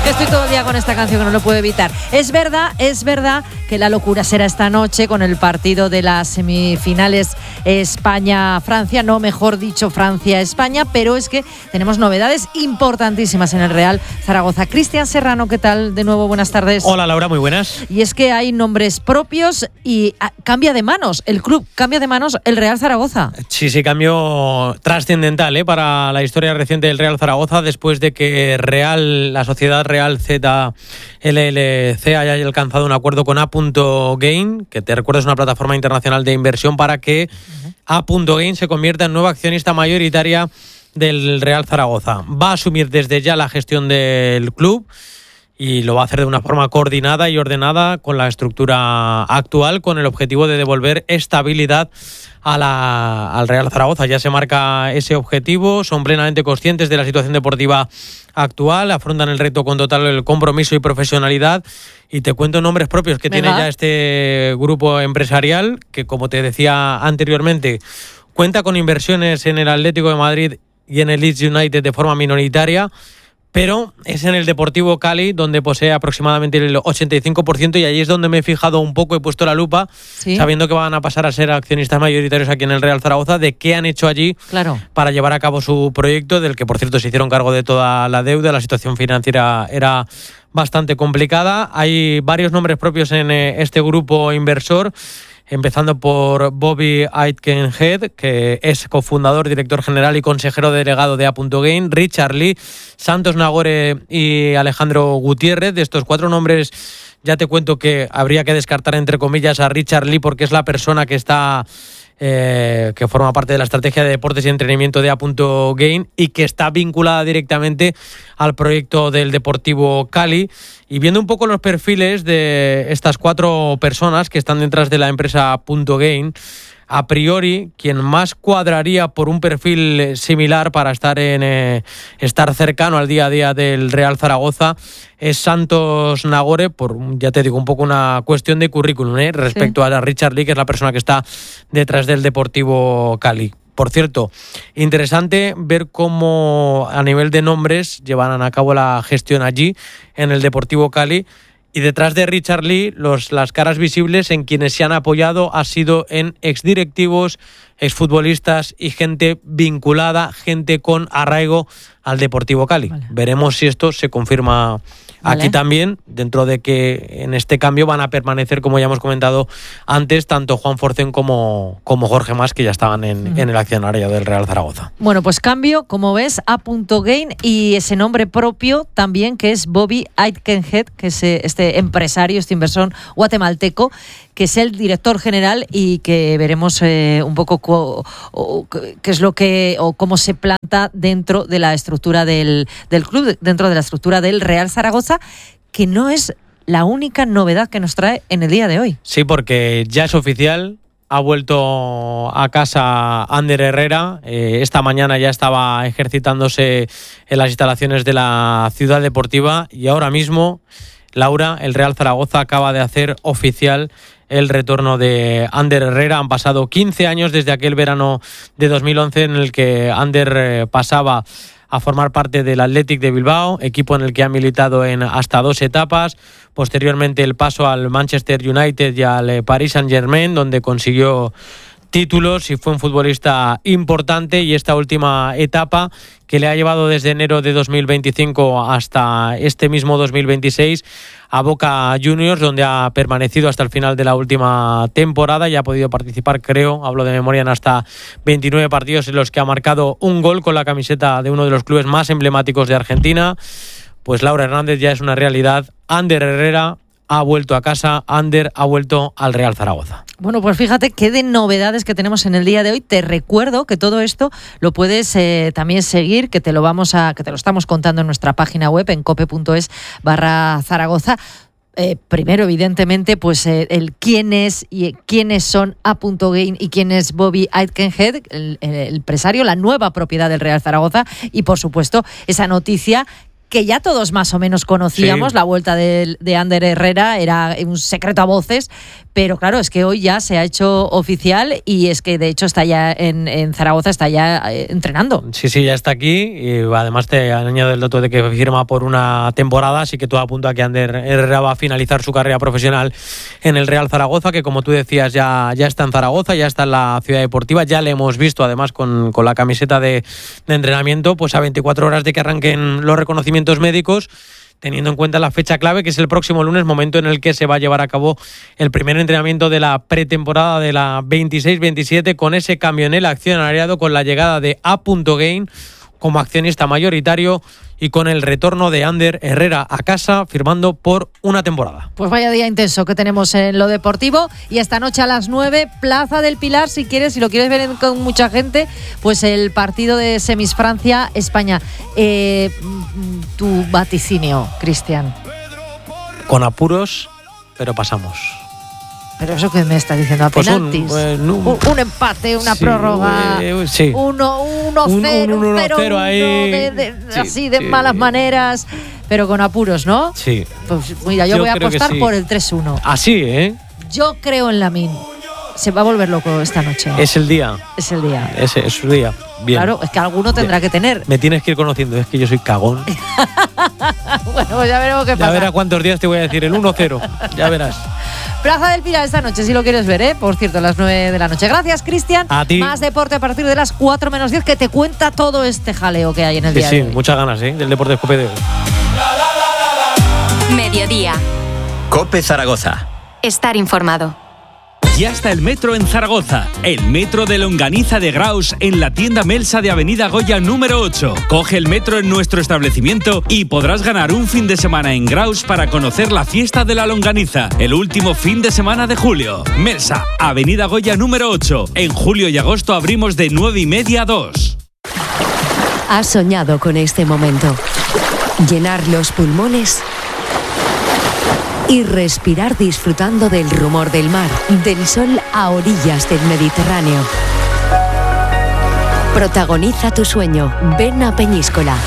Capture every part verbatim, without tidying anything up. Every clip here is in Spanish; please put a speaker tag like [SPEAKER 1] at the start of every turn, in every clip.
[SPEAKER 1] Estoy todo el día con esta canción que no lo puedo evitar. Es verdad, es verdad que la locura será esta noche con el partido de las semifinales España-Francia, no mejor dicho Francia-España, pero es que tenemos novedades importantísimas en el Real Zaragoza. Cristian Serrano, ¿qué tal? De nuevo, buenas tardes.
[SPEAKER 2] Hola Laura, muy buenas.
[SPEAKER 1] Y es que hay nombres propios y ah, cambia de manos, el club cambia de manos, el Real Zaragoza.
[SPEAKER 2] Sí, sí, cambio trascendental ¿eh? para la historia reciente del Real Zaragoza, después de que Real, la sociedad Real Z L L C haya alcanzado un acuerdo con A. Gain, que te recuerdo es una plataforma internacional de inversión, para que uh-huh. A. Gain se convierta en nueva accionista mayoritaria del Real Zaragoza. Va a asumir desde ya la gestión del club y lo va a hacer de una forma coordinada y ordenada con la estructura actual, con el objetivo de devolver estabilidad a la, al Real Zaragoza. Ya se marca ese objetivo, son plenamente conscientes de la situación deportiva actual, afrontan el reto con total compromiso y profesionalidad. Y te cuento nombres propios que Venga. tiene ya este grupo empresarial, que como te decía anteriormente, cuenta con inversiones en el Atlético de Madrid y en el Leeds United de forma minoritaria, pero es en el Deportivo Cali donde posee aproximadamente el ochenta y cinco por ciento, y allí es donde me he fijado un poco, he puesto la lupa, ¿sí? sabiendo que van a pasar a ser accionistas mayoritarios aquí en el Real Zaragoza, de qué han hecho allí
[SPEAKER 1] claro.
[SPEAKER 2] para llevar a cabo su proyecto, del que por cierto se hicieron cargo de toda la deuda. La situación financiera era bastante complicada. Hay varios nombres propios en este grupo inversor, empezando por Bobby Aitkenhead, que es cofundador, director general y consejero delegado de A. Gain, Richard Lee, Santos Nagore y Alejandro Gutiérrez. De estos cuatro nombres ya te cuento que habría que descartar entre comillas a Richard Lee, porque es la persona que está eh, que forma parte de la estrategia de deportes y entrenamiento de A. Gain y que está vinculada directamente al proyecto del Deportivo Cali. Y viendo un poco los perfiles de estas cuatro personas que están detrás de la empresa Gain, a priori, quien más cuadraría por un perfil similar para estar en eh, estar cercano al día a día del Real Zaragoza es Santos Nagore, por, ya te digo, un poco una cuestión de currículum ¿eh? respecto sí. a Richard Lee, que es la persona que está detrás del Deportivo Cali. Por cierto, interesante ver cómo a nivel de nombres llevarán a cabo la gestión allí en el Deportivo Cali. Y detrás de Richard Lee, los, las caras visibles en quienes se han apoyado ha sido en exdirectivos, exfutbolistas y gente vinculada, gente con arraigo al Deportivo Cali. Vale. Veremos si esto se confirma vale. aquí también, dentro de que en este cambio van a permanecer, como ya hemos comentado antes, tanto Juan Forcén como, como Jorge Mas, que ya estaban en, uh-huh. en el accionariado del Real Zaragoza.
[SPEAKER 1] Bueno, pues cambio, como ves, A. Gain y ese nombre propio también, que es Bobby Aitkenhead, que es este empresario, este inversor guatemalteco, que es el director general y que veremos eh, un poco co, o, qué es lo que o cómo se planta dentro de la estructura del, del club, dentro de la estructura del Real Zaragoza, que no es la única novedad que nos trae en el día de hoy.
[SPEAKER 2] Sí, porque ya es oficial. Ha vuelto a casa Ander Herrera. Eh, esta mañana ya estaba ejercitándose en las instalaciones de la Ciudad Deportiva y ahora mismo, Laura, el Real Zaragoza acaba de hacer oficial el retorno de Ander Herrera. Han pasado quince años desde aquel verano de dos mil once en el que Ander eh, pasaba a formar parte del Athletic de Bilbao, equipo en el que ha militado en hasta dos etapas. Posteriormente el paso al Manchester United y al Paris Saint-Germain, donde consiguió títulos y fue un futbolista importante, y esta última etapa que le ha llevado desde enero de dos mil veinticinco hasta este mismo dos mil veintiséis a Boca Juniors, donde ha permanecido hasta el final de la última temporada y ha podido participar, creo, hablo de memoria, en hasta veintinueve partidos en los que ha marcado un gol con la camiseta de uno de los clubes más emblemáticos de Argentina. Pues Laura Hernández ya es una realidad. Ander Herrera ha vuelto a casa, Ander ha vuelto al Real Zaragoza.
[SPEAKER 1] Bueno, pues fíjate qué de novedades que tenemos en el día de hoy. Te recuerdo que todo esto lo puedes eh, también seguir, que te lo vamos a, que te lo estamos contando en nuestra página web en cope.es barra Zaragoza. Eh, primero, evidentemente, pues eh, el quién es y quiénes son A. Gain y quién es Bobby Aitkenhead, el, el empresario, la nueva propiedad del Real Zaragoza, y por supuesto esa noticia que ya todos más o menos conocíamos. Sí. La vuelta de, de Ander Herrera era un secreto a voces, pero claro, es que hoy ya se ha hecho oficial y es que de hecho está ya en, en Zaragoza, está ya eh, entrenando.
[SPEAKER 2] Sí, sí, ya está aquí y además te añado el dato de que firma por una temporada, así que todo apunta a que Ander Herrera va a finalizar su carrera profesional en el Real Zaragoza, que como tú decías ya, ya está en Zaragoza, ya está en la ciudad deportiva, ya le hemos visto además con, con la camiseta de, de entrenamiento, pues a veinticuatro horas de que arranquen los reconocimientos médicos, teniendo en cuenta la fecha clave, que es el próximo lunes, momento en el que se va a llevar a cabo el primer entrenamiento de la pretemporada de la veintiséis veintisiete, con ese cambio en el accionariado, con la llegada de A. Gain como accionista mayoritario y con el retorno de Ander Herrera a casa, firmando por una temporada.
[SPEAKER 1] Pues vaya día intenso que tenemos en lo deportivo, y esta noche a las nueve, Plaza del Pilar, si quieres, si lo quieres ver con mucha gente, pues el partido de semis Francia-España. Eh, tu vaticinio, Cristian.
[SPEAKER 2] Con apuros, pero pasamos.
[SPEAKER 1] Pero eso que me está diciendo, a pues penaltis. Un, eh, no, un, un empate, una sí, prórroga, eh, sí. uno, uno cero, un, un, un cero, cero ahí, de, de, sí, así de sí. malas maneras, pero con apuros, ¿no?
[SPEAKER 2] Sí.
[SPEAKER 1] Pues mira, yo, yo voy a apostar sí. por el tres uno.
[SPEAKER 2] Así, ¿eh?
[SPEAKER 1] Yo creo en Lamine. Se va a volver loco esta noche.
[SPEAKER 2] Es el día.
[SPEAKER 1] Es el día.
[SPEAKER 2] Ese es su día. Bien.
[SPEAKER 1] Claro, es que alguno tendrá
[SPEAKER 2] Bien.
[SPEAKER 1] que tener.
[SPEAKER 2] Me tienes que ir conociendo, es que yo soy cagón.
[SPEAKER 1] Bueno, pues ya veremos qué pasa.
[SPEAKER 2] Ya verás cuántos días te voy a decir, el uno cero. Ya verás.
[SPEAKER 1] Plaza del Pilar esta noche, si lo quieres ver, ¿eh? Por cierto, a las nueve de la noche. Gracias, Cristian.
[SPEAKER 2] A ti.
[SPEAKER 1] Más deporte a partir de las cuatro menos diez, que te cuenta todo este jaleo que hay en el
[SPEAKER 2] sí,
[SPEAKER 1] día
[SPEAKER 2] sí,
[SPEAKER 1] de hoy.
[SPEAKER 2] Sí, muchas ganas, ¿eh? Del deporte escope de hoy.
[SPEAKER 3] Mediodía.
[SPEAKER 4] COPE Zaragoza.
[SPEAKER 3] Estar informado.
[SPEAKER 5] Ya está el metro en Zaragoza, el metro de Longaniza de Graus en la tienda Melsa de Avenida Goya número ocho. Coge el metro en nuestro establecimiento y podrás ganar un fin de semana en Graus para conocer la fiesta de la longaniza, el último fin de semana de julio. Melsa, Avenida Goya número ocho. En julio y agosto abrimos de nueve y media a dos.
[SPEAKER 6] ¿Has soñado con este momento? Llenar los pulmones y respirar disfrutando del rumor del mar, del sol a orillas del Mediterráneo. Protagoniza tu sueño. Ven a Peñíscola.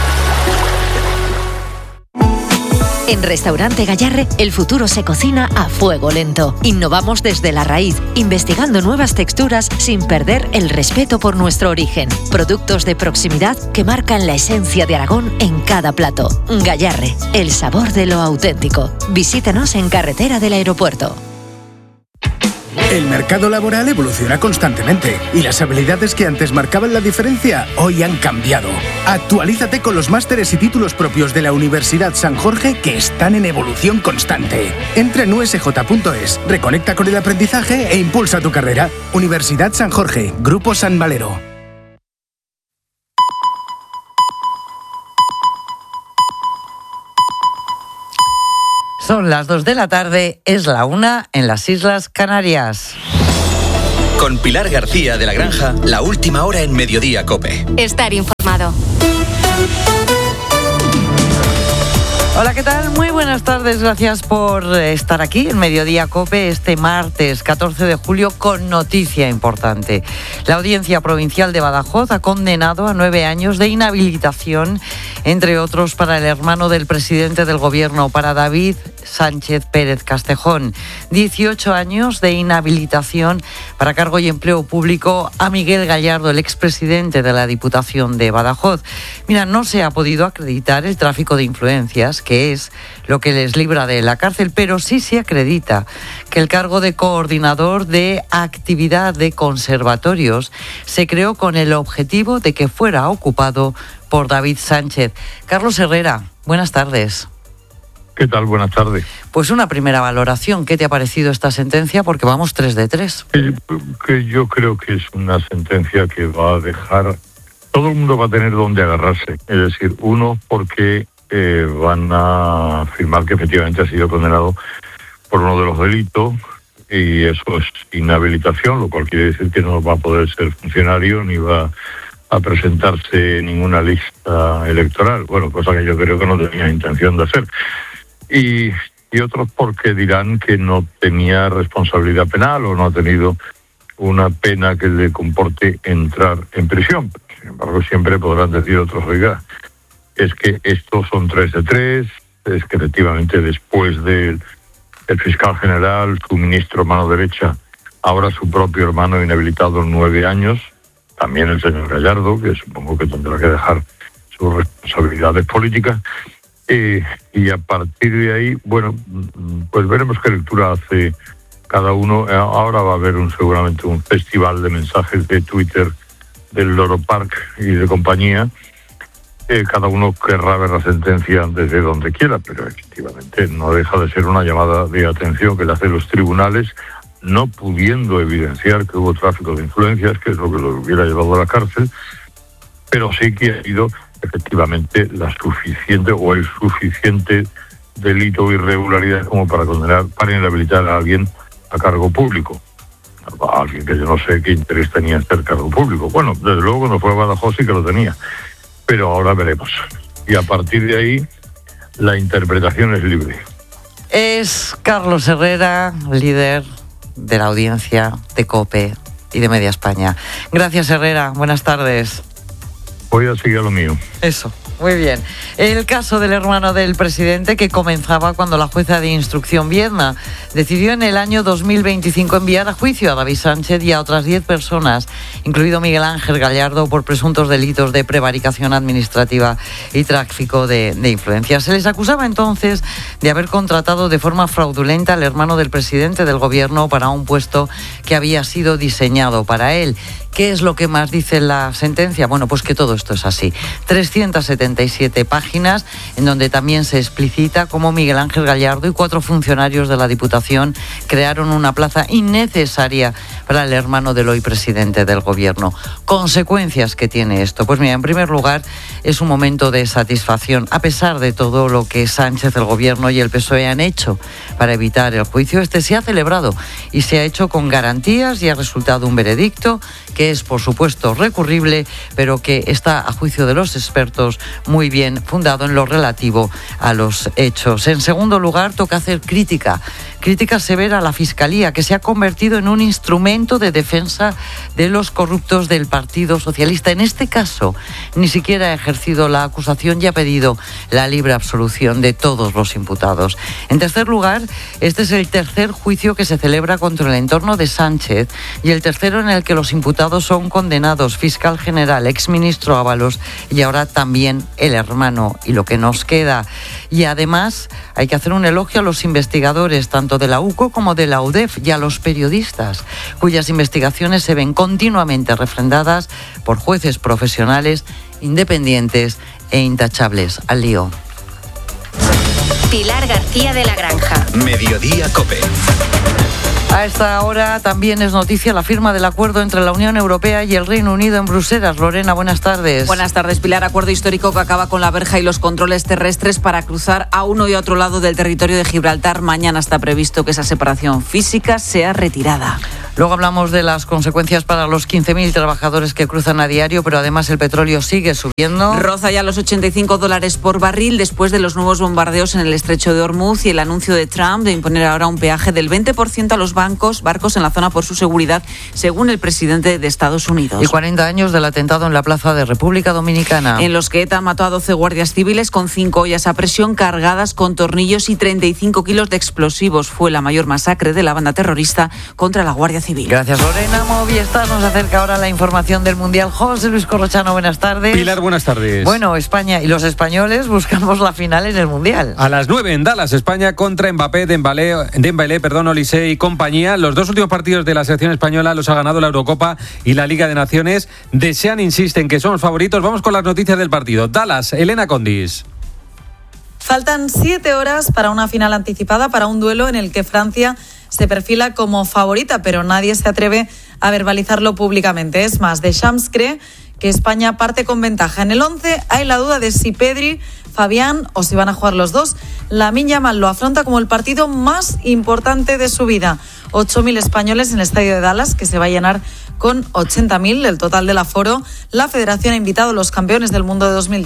[SPEAKER 7] En Restaurante Gayarre, el futuro se cocina a fuego lento. Innovamos desde la raíz, investigando nuevas texturas sin perder el respeto por nuestro origen. Productos de proximidad que marcan la esencia de Aragón en cada plato. Gayarre, el sabor de lo auténtico. Visítanos en Carretera del Aeropuerto.
[SPEAKER 8] El mercado laboral evoluciona constantemente y las habilidades que antes marcaban la diferencia hoy han cambiado. Actualízate con los másteres y títulos propios de la Universidad San Jorge, que están en evolución constante. Entra en u s j punto es, reconecta con el aprendizaje e impulsa tu carrera. Universidad San Jorge, Grupo San Valero.
[SPEAKER 9] Son las dos de la tarde, es la una en las Islas Canarias.
[SPEAKER 4] Con Pilar García de la Granja, la última hora en Mediodía COPE.
[SPEAKER 3] Estar informado.
[SPEAKER 9] Hola, ¿qué tal? Muy buenas tardes, gracias por estar aquí en Mediodía COPE este martes catorce de julio con noticia importante. La Audiencia Provincial de Badajoz ha condenado a nueve años de inhabilitación, entre otros para el hermano del presidente del gobierno, para David Sánchez Pérez Castejón. dieciocho años de inhabilitación para cargo y empleo público a Miguel Gallardo, el expresidente de la Diputación de Badajoz. Mira, no se ha podido acreditar el tráfico de influencias, que es lo que les libra de la cárcel, pero sí se acredita que el cargo de coordinador de actividad de conservatorios se creó con el objetivo de que fuera ocupado por David Sánchez. Carlos Herrera, buenas tardes.
[SPEAKER 10] ¿Qué tal? Buenas tardes.
[SPEAKER 9] Pues una primera valoración. ¿Qué te ha parecido esta sentencia? Porque vamos tres de tres.
[SPEAKER 10] Que, que yo creo que es una sentencia que va a dejar... Todo el mundo va a tener donde agarrarse. Es decir, uno, porque eh, van a afirmar que efectivamente ha sido condenado por uno de los delitos, y eso es inhabilitación, lo cual quiere decir que no va a poder ser funcionario ni va a presentarse en ninguna lista electoral. Bueno, cosa que yo creo que no tenía intención de hacer. Y, y otros porque dirán que no tenía responsabilidad penal o no ha tenido una pena que le comporte entrar en prisión. Sin embargo, siempre podrán decir otros, oiga, es que estos son tres de tres, es que efectivamente después del el fiscal general, su ministro mano derecha, ahora su propio hermano inhabilitado nueve años, también el señor Gallardo, que supongo que tendrá que dejar sus responsabilidades políticas, eh, y a partir de ahí, bueno, pues veremos qué lectura hace cada uno. Ahora va a haber un seguramente un festival de mensajes de Twitter del Loro Park y de compañía. Eh, cada uno querrá ver la sentencia desde donde quiera, pero efectivamente no deja de ser una llamada de atención que le hacen los tribunales, no pudiendo evidenciar que hubo tráfico de influencias, que es lo que lo hubiera llevado a la cárcel, pero sí que ha habido efectivamente la suficiente o el suficiente delito o irregularidad como para condenar, para inhabilitar a alguien a cargo público. A alguien que yo no sé qué interés tenía en ser cargo público. Bueno, desde luego cuando fue a Badajoz sí que lo tenía, pero ahora veremos. Y a partir de ahí, la interpretación es libre.
[SPEAKER 9] Es Carlos Herrera, líder de la audiencia de COPE y de Media España. Gracias, Herrera. Buenas tardes.
[SPEAKER 10] Voy a seguir a lo mío.
[SPEAKER 9] Eso. Muy bien. El caso del hermano del presidente, que comenzaba cuando la jueza de instrucción Viedma decidió en el año dos mil veinticinco enviar a juicio a David Sánchez y a otras diez personas, incluido Miguel Ángel Gallardo, por presuntos delitos de prevaricación administrativa y tráfico de, de influencias. Se les acusaba entonces de haber contratado de forma fraudulenta al hermano del presidente del gobierno para un puesto que había sido diseñado para él. ¿Qué es lo que más dice la sentencia? Bueno, pues que todo esto es así. trescientas setenta y siete páginas, en donde también se explicita cómo Miguel Ángel Gallardo y cuatro funcionarios de la Diputación crearon una plaza innecesaria para el hermano del hoy presidente del gobierno. ¿Consecuencias que tiene esto? Pues mira, en primer lugar, es un momento de satisfacción, a pesar de todo lo que Sánchez, el gobierno y el P S O E han hecho para evitar el juicio. Este se ha celebrado y se ha hecho con garantías y ha resultado un veredicto que es, por supuesto, recurrible, pero que está, a juicio de los expertos, muy bien fundado en lo relativo a los hechos. En segundo lugar, toca hacer crítica, crítica severa a la Fiscalía, que se ha convertido en un instrumento de defensa de los corruptos del Partido Socialista. En este caso, ni siquiera ha ejercido la acusación y ha pedido la libre absolución de todos los imputados. En tercer lugar, este es el tercer juicio que se celebra contra el entorno de Sánchez y el tercero en el que los imputados son condenados: fiscal general, exministro Ábalos y ahora también el hermano. Y lo que nos queda. Y además hay que hacer un elogio a los investigadores, tanto de la U C O como de la U D E F, y a los periodistas, cuyas investigaciones se ven continuamente refrendadas por jueces profesionales, independientes e intachables. Al lío.
[SPEAKER 3] Pilar García de la Granja.
[SPEAKER 4] Mediodía COPE.
[SPEAKER 9] A esta hora también es noticia la firma del acuerdo entre la Unión Europea y el Reino Unido en Bruselas. Lorena, buenas tardes.
[SPEAKER 11] Buenas tardes, Pilar. Acuerdo histórico que acaba con la verja y los controles terrestres para cruzar a uno y otro lado del territorio de Gibraltar. Mañana está previsto que esa separación física sea retirada.
[SPEAKER 9] Luego hablamos de las consecuencias para los quince mil trabajadores que cruzan a diario, pero además el petróleo sigue subiendo.
[SPEAKER 11] Roza ya los ochenta y cinco dólares por barril después de los nuevos bombardeos en el estrecho de Hormuz y el anuncio de Trump de imponer ahora un peaje del veinte por ciento a los bancos, barcos en la zona por su seguridad, según el presidente de Estados Unidos.
[SPEAKER 9] Y cuarenta años del atentado en la plaza de República Dominicana,
[SPEAKER 11] en los que ETA mató a doce guardias civiles con cinco ollas a presión cargadas con tornillos y treinta y cinco kilos de explosivos. Fue la mayor masacre de la banda terrorista contra la Guardia Civil.
[SPEAKER 9] Gracias, Lorena. Movistar nos acerca ahora la información del Mundial. José Luis Corrochano, buenas tardes.
[SPEAKER 12] Pilar, buenas tardes.
[SPEAKER 9] Bueno, España y los españoles buscamos la final en el Mundial.
[SPEAKER 12] A las nueve en Dallas, España contra Mbappé, Dembélé, Dembélé, perdón, Olise y compañía. Los dos últimos partidos de la selección española los ha ganado la Eurocopa y la Liga de Naciones. Desean, insisten que somos favoritos. Vamos con las noticias del partido. Dallas, Elena Condis.
[SPEAKER 13] Faltan siete horas para una final anticipada, para un duelo en el que Francia se perfila como favorita, pero nadie se atreve a verbalizarlo públicamente. Es más, Deschamps cree que España parte con ventaja. En el once hay la duda de si Pedri, Fabián o si van a jugar los dos. Lamine Yamal lo afronta como el partido más importante de su vida. ocho mil españoles en el estadio de Dallas, que se va a llenar con ochenta mil, el total del aforo. La federación ha invitado a los campeones del mundo de dos mil diez.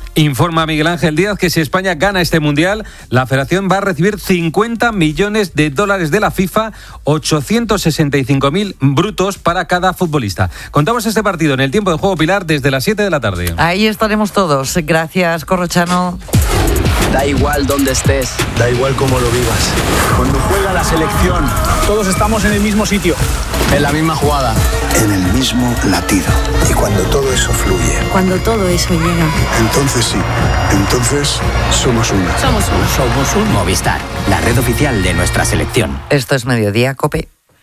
[SPEAKER 12] Informa Miguel Ángel Díaz que si España gana este Mundial, la Federación va a recibir cincuenta millones de dólares de la FIFA, ochocientos sesenta y cinco mil brutos para cada futbolista. Contamos este partido en el tiempo de juego, Pilar, desde las siete de la tarde.
[SPEAKER 9] Ahí estaremos todos. Gracias, Corrochano.
[SPEAKER 14] Da igual dónde estés, da igual cómo lo vivas. Cuando juega la selección, todos estamos en el mismo sitio, en la misma jugada,
[SPEAKER 15] en el mismo latido. Y cuando todo eso fluye,
[SPEAKER 16] cuando todo eso llega,
[SPEAKER 15] entonces sí, entonces somos uno.
[SPEAKER 16] Somos uno.
[SPEAKER 17] Somos un Movistar, la red oficial de nuestra selección.
[SPEAKER 9] Esto es Mediodía Cope.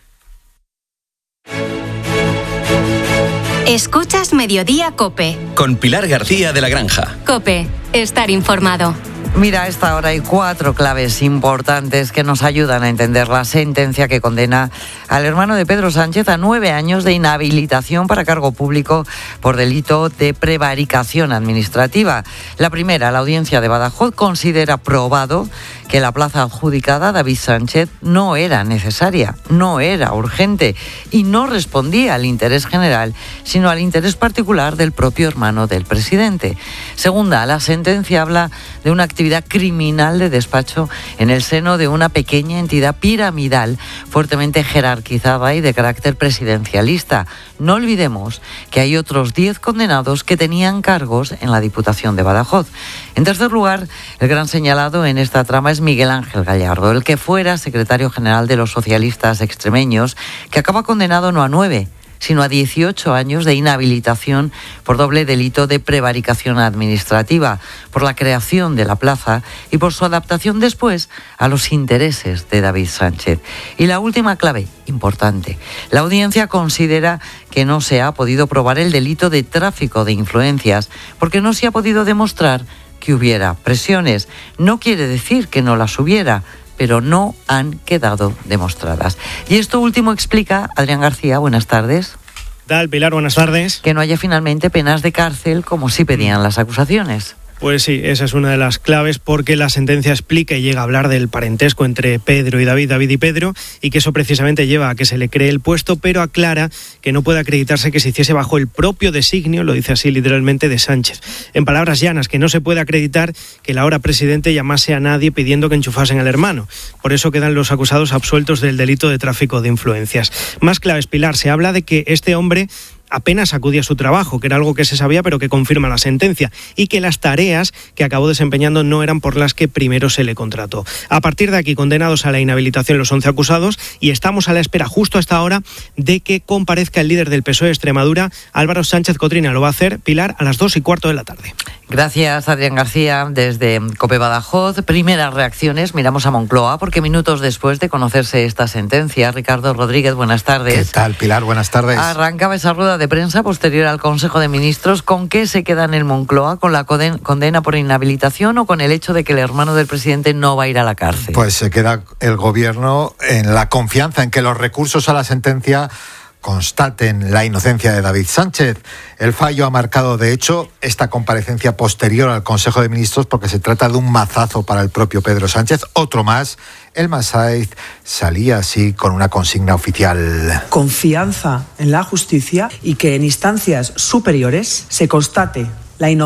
[SPEAKER 3] Escuchas Mediodía Cope.
[SPEAKER 4] Con Pilar García de la Granja.
[SPEAKER 3] Cope, estar informado.
[SPEAKER 9] Mira, a esta hora hay cuatro claves importantes que nos ayudan a entender la sentencia que condena al hermano de Pedro Sánchez a nueve años de inhabilitación para cargo público por delito de prevaricación administrativa. La primera, la audiencia de Badajoz considera probado que la plaza adjudicada a David Sánchez no era necesaria, no era urgente y no respondía al interés general, sino al interés particular del propio hermano del presidente. Segunda, la sentencia habla de una actividad criminal de despacho en el seno de una pequeña entidad piramidal fuertemente jerarquizada y de carácter presidencialista. No olvidemos que hay otros diez condenados que tenían cargos en la Diputación de Badajoz. En tercer lugar, el gran señalado en esta trama es Miguel Ángel Gallardo, el que fuera secretario general de los socialistas extremeños, que acaba condenado no a nueve, sino a dieciocho años de inhabilitación por doble delito de prevaricación administrativa, por la creación de la plaza y por su adaptación después a los intereses de David Sánchez. Y la última clave, importante, la audiencia considera que no se ha podido probar el delito de tráfico de influencias porque no se ha podido demostrar que hubiera presiones. No quiere decir que no las hubiera, pero no han quedado demostradas. Y esto último explica, Adrián García, buenas tardes.
[SPEAKER 18] ¿Qué tal, Pilar? Buenas tardes.
[SPEAKER 9] Que no haya finalmente penas de cárcel como sí pedían las acusaciones.
[SPEAKER 18] Pues sí, esa es una de las claves porque la sentencia explica y llega a hablar del parentesco entre Pedro y David, David y Pedro, y que eso precisamente lleva a que se le cree el puesto, pero aclara que no puede acreditarse que se hiciese bajo el propio designio, lo dice así literalmente, de Sánchez. En palabras llanas, que no se puede acreditar que el ahora presidente llamase a nadie pidiendo que enchufasen al hermano. Por eso quedan los acusados absueltos del delito de tráfico de influencias. Más claves, Pilar, se habla de que este hombre apenas acudía a su trabajo, que era algo que se sabía pero que confirma la sentencia, y que las tareas que acabó desempeñando no eran por las que primero se le contrató. A partir de aquí, condenados a la inhabilitación los once acusados, y estamos a la espera justo hasta ahora de que comparezca el líder del P S O E de Extremadura, Álvaro Sánchez Cotrina. Lo va a hacer, Pilar, a las dos y cuarto de la tarde.
[SPEAKER 9] Gracias, Adrián García, desde Cope Badajoz. Primeras reacciones, miramos a Moncloa, porque minutos después de conocerse esta sentencia, Ricardo Rodríguez, buenas tardes.
[SPEAKER 19] ¿Qué tal, Pilar? Buenas tardes.
[SPEAKER 9] Arrancaba esa rueda de prensa posterior al Consejo de Ministros. ¿Con qué se queda en el Moncloa? ¿Con la condena por inhabilitación o con el hecho de que el hermano del presidente no va a ir a la cárcel?
[SPEAKER 19] Pues se queda el gobierno en la confianza en que los recursos a la sentencia constaten la inocencia de David Sánchez. El fallo ha marcado, de hecho, esta comparecencia posterior al Consejo de Ministros porque se trata de un mazazo para el propio Pedro Sánchez. Otro más. El Masaiz salía así con una consigna oficial.
[SPEAKER 20] Confianza en la justicia y que en instancias superiores se constate la inocencia